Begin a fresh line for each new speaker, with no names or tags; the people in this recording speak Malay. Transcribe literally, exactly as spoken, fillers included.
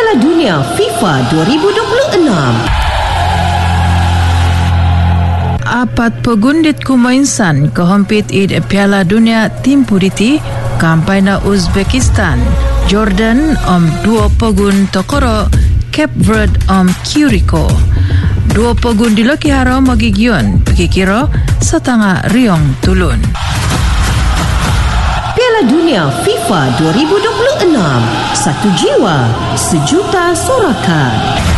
Piala Dunia FIFA dua ribu dua puluh enam.
Apat pegundit kumainsan kehompit id Piala Dunia tim puriti kampai na Uzbekistan, Jordan om dua pegun Tokoro, Cape Verde om Curacao. Dua pegun di Loki Haro magigion pekikiro setengah riong tulun.
Piala Dunia FIFA dua ribu dua puluh enam. Satu jiwa, sejuta sorakan.